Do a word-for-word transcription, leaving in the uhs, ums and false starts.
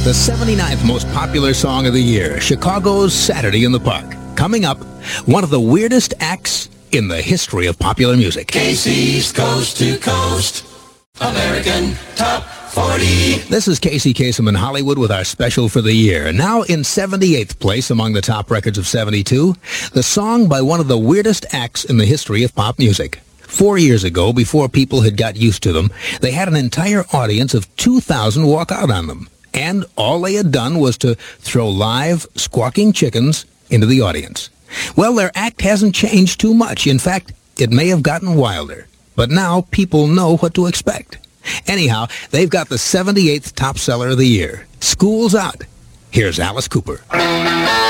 The seventy-ninth most popular song of the year, Chicago's Saturday in the Park. Coming up, one of the weirdest acts in the history of popular music. K C's Coast to Coast American Top forty. This is Casey Kasem in Hollywood with our special for the year. Now in seventy-eighth place among the top records of seventy-two, the song by one of the weirdest acts in the history of pop music. Four years ago, before people had got used to them, they had an entire audience of two thousand walk out on them. And all they had done was to throw live, squawking chickens into the audience. Well, their act hasn't changed too much. In fact, it may have gotten wilder. But now people know what to expect. Anyhow, they've got the seventy-eighth top seller of the year. School's Out. Here's Alice Cooper.